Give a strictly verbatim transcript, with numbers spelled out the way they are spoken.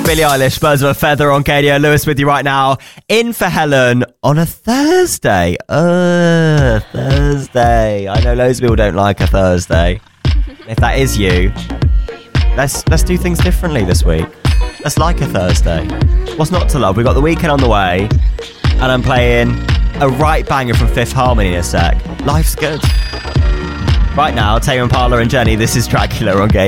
Billie Eilish, Birds of a Feather on K D O. Lewis with you right now. In for Helen on a Thursday. Uh, Thursday. I know loads of people don't like a Thursday. If that is you, let's let's do things differently this week. Let's like a Thursday. What's not to love? We've got the weekend on the way, and I'm playing a right banger from Fifth Harmony in a sec. Life's good. Right now, Tame Impala and Jenny, this is Dracula on K D O.